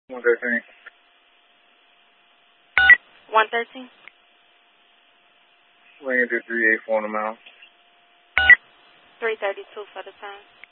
113. 113. Ring to 384 on the mile. 332 for the time.